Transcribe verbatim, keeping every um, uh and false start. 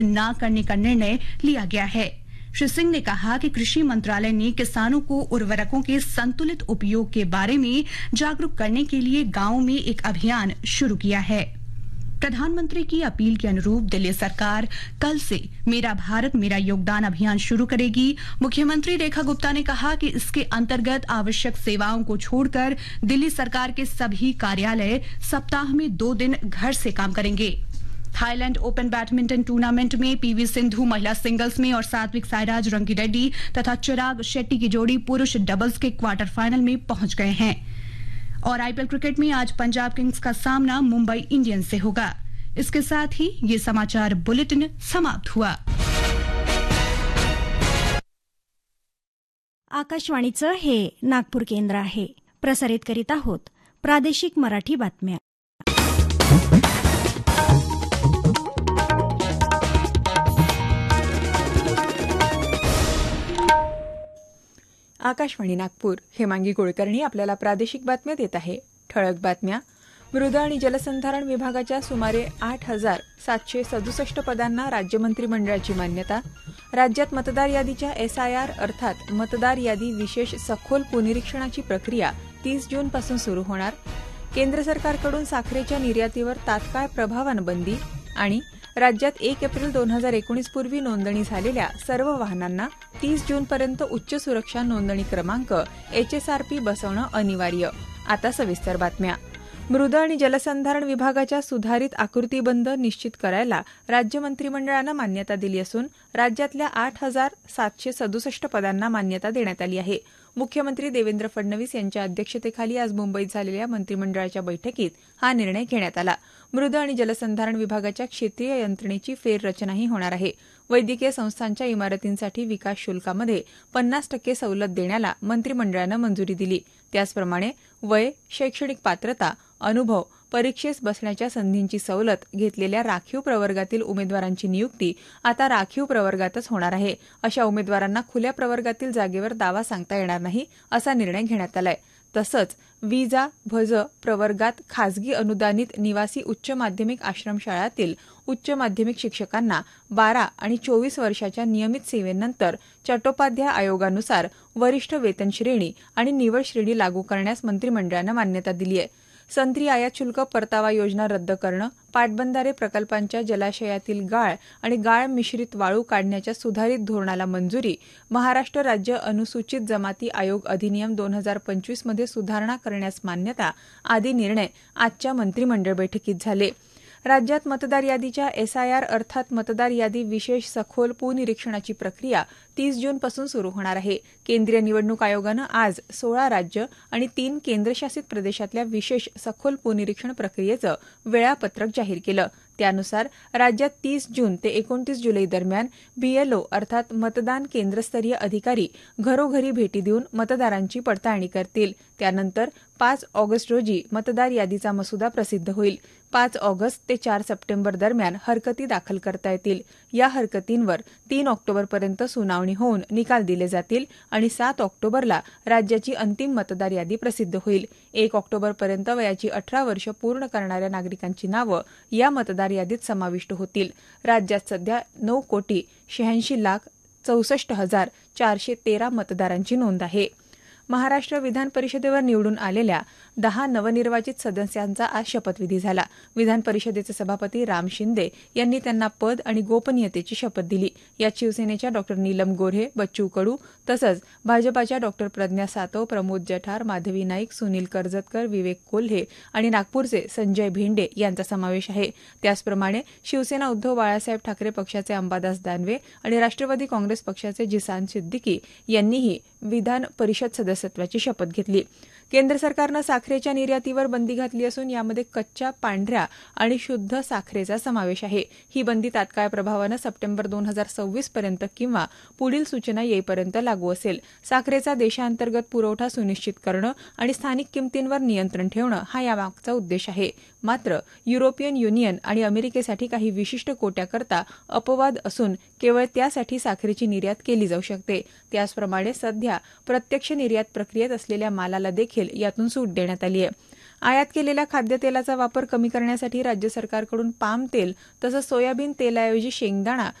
न करने का निर्णय लिया गया है। श्री सिंह ने कहा कि कृषि मंत्रालय ने किसानों को उर्वरकों के संतुलित उपयोग के बारे में जागरूक करने के लिए गांवों में एक अभियान शुरू किया है। प्रधानमंत्री की अपील के अनुरूप दिल्ली सरकार कल से मेरा भारत मेरा योगदान अभियान शुरू करेगी। मुख्यमंत्री रेखा गुप्ता ने कहा कि इसके अंतर्गत आवश्यक सेवाओं को छोड़कर दिल्ली सरकार के सभी कार्यालय सप्ताह में दो दिन घर से काम करेंगे। थाईलैंड ओपन बैडमिंटन टूर्नामेंट में पीवी सिंधु महिला सिंगल्स में और सात्विक साईराज रंकीरेड्डी तथा चिराग शेट्टी की जोड़ी पुरुष डबल्स के क्वार्टर फाइनल में पहुंच गए हैं। और आईपीएल क्रिकेट में आज पंजाब किंग्स का सामना मुंबई इंडियंस से होगा। इसके साथ ही ये समाचार बुलेटिन समाप्त हुआ। आकाशवाणीचं हे नागपूर केंद्र आहे। प्रसारित करीत आहोत प्रादेशिक मराठी बातम्या। आकाशवाणी नागपूर, हेमांगी कुलकर्णी आपल्याला प्रादेशिक बातम्या देत आहे। ठळक बातम्या. मृद आणि जलसंधारण विभागाच्या सुमारे आठ हजार सातशे सदुसष्ट पदांना राज्य मंत्रिमंडळाची मान्यता. राज्यात मतदार यादीच्या एसआयआर अर्थात मतदार यादी विशेष सखोल पुनरीक्षणाची प्रक्रिया तीस जून पासून सुरू होणार. केंद्र सरकारकडून साखरेच्या निर्यातीवर तात्काळ प्रभावानं बंदी. आणि राज्यात एक एप्रिल दोन हजार एकोणीस पूर्वी नोंदणी झालेल्या सर्व वाहनांना तीस जूनपर्यंत उच्च सुरक्षा नोंदणी क्रमांक एचएसआरपी बसवणं अनिवार्य. आता सविस्तर बातम्या. मृद आणि जलसंधारण विभागाच्या सुधारित आकृतीबंध निश्चित करायला राज्य मंत्रिमंडळानं मान्यता दिली असून राज्यातल्या आठ हजार सातशे सदुसष्ट पदांना मान्यता देण्यात आली आहे. मुख्यमंत्री देवेंद्र फडणवीस यांच्या अध्यक्षतेखाली आज मुंबईत झालेल्या मंत्रिमंडळाच्या बैठकीत हा निर्णय घेण्यात आला. मृद आणि जलसंधारण विभागाच्या क्षेत्रीय यंत्रणेची फेररचनाही होणार आहे. वैद्यकीय संस्थांच्या इमारतींसाठी विकास शुल्कामध्ये पन्नास टक्के सवलत देण्याला मंत्रिमंडळानं मंजुरी दिली. त्याचप्रमाणे वय, शैक्षणिक पात्रता, अनुभव, परीक्षेस बसण्याच्या संधींची सवलत घेतलेल्या राखीव प्रवर्गातील उमेदवारांची नियुक्ती आता राखीव प्रवर्गातच होणार आहे. अशा उमेदवारांना खुल्या प्रवर्गातील जागेवर दावा सांगता येणार नाही, असा निर्णय घेण्यात आलाय. तसंच विजा भज प्रवर्गात खासगी अनुदानित निवासी उच्च माध्यमिक आश्रमशाळातील उच्च माध्यमिक शिक्षकांना बारा आणि चोवीस वर्षाच्या नियमित सेवेनंतर चट्टोपाध्याय आयोगानुसार वरिष्ठ वेतन श्रेणी आणि निवड श्रेणी लागू करण्यास मंत्रिमंडळानं मान्यता दिली आहे. संत्री आयात शुल्क परतावा योजना रद्द करणं, पाटबंधारे प्रकल्पांच्या जलाशयातील गाळ आणि गाळ मिश्रित वाळू काढण्याच्या सुधारित धोरणाला मंजुरी, महाराष्ट्र राज्य अनुसूचित जमाती आयोग अधिनियम दोन हजार पंचवीस मध्ये सुधारणा करण्यास मान्यता आदी निर्णय आजच्या मंत्रिमंडळ बैठकीत झाले. राज्यात मतदार यादीच्या एसआयआर अर्थात मतदार यादी विशेष सखोल पुनरीक्षणाची प्रक्रिया तीस जूनपासून सुरू होणार आहे. केंद्रीय निवडणूक आयोगानं आज सोळा राज्य आणि तीन केंद्रशासित प्रदेशातल्या विशेष सखोल पुनरीक्षण प्रक्रियेचं वेळापत्रक जाहीर केलं. त्यानुसार राज्यात तीस जून ते एकोणतीस जुलै दरम्यान बीएलओ अर्थात मतदान केंद्रस्तरीय अधिकारी घरोघरी भेटी देऊन मतदारांची पडताळणी करतील. त्यानंतर पाच ऑगस्ट रोजी मतदार यादीचा मसुदा प्रसिद्ध होईल. पाच ऑगस्ट ते चार सप्टेंबर दरम्यान हरकती दाखल करता येतील. या हरकतींवर तीन ऑक्टोबरपर्यंत सुनावणी होऊन निकाल दिले जातील आणि सात ऑक्टोबरला राज्याची अंतिम मतदार यादी प्रसिद्ध होईल. एक ऑक्टोबरपर्यंत वयाची अठरा वर्ष पूर्ण करणाऱ्या नागरिकांची नावं या मतदार यादीत समाविष्ट होतील. राज्यात सध्या नऊ कोटी शहाऐंशी लाख चौसष्ट हजार चारशे तेरा मतदारांची नोंद आहे. महाराष्ट्र विधान परिषदेवर निवडून आलेल्या दहा नवनिर्वाचित सदस्यांचा आज शपथविधी झाला. विधान परिषदेचे सभापती राम शिंदे यांनी त्यांना पद आणि गोपनीयतेची शपथ दिली. यात शिवसेनेच्या डॉ नीलम गोऱ्हे, बच्चू कडू तसंच भाजपाच्या डॉ प्रज्ञा सातव, प्रमोद जठार, माधवी नाईक, सुनील कर्जतकर, विवेक कोल्हे आणि नागपूरचे संजय भेंडे यांचा समावेश आहे. त्याचप्रमाणे शिवसेना उद्धव बाळासाहेब ठाकरे पक्षाचे अंबादास दानवे आणि राष्ट्रवादी काँग्रेस पक्षाचे जिसान सिद्दीकी यांनीही विधान परिषद सदस्यत्वाची शपथ घेतली. केंद्र सरकारनं साखरेच्या निर्यातीवर बंदी घातली असून यामध्ये कच्च्या, पांढऱ्या आणि शुद्ध साखरेचा समावेश आहे. ही बंदी तात्काळ प्रभावानं सप्टेंबर दोन हजार सव्वीस पर्यंत किंवा पुढील सूचना येईपर्यंत लागू असेल. साखरेचा देशांतर्गत पुरवठा सुनिश्चित करणं आणि स्थानिक किमतींवर नियंत्रण ठेवणं हा यामागचा उद्देश आहे. मात्र युरोपियन युनियन आणि अमेरिकेसाठी काही विशिष्ट कोट्याकरता अपवाद असून केवळ त्यासाठी साखरेची निर्यात केली जाऊ शकते. त्याचप्रमाणे सध्या प्रत्यक्ष निर्यात प्रक्रियेत असलेल्या मालाला देखील यातून सूट देण्यात आली आहे. आयात केलेल्या खाद्यतेलाचा वापर कमी करण्यासाठी राज्य सरकारकडून पाम तेल तसंच सोयाबीन तेलाऐवजी शेंगदाणा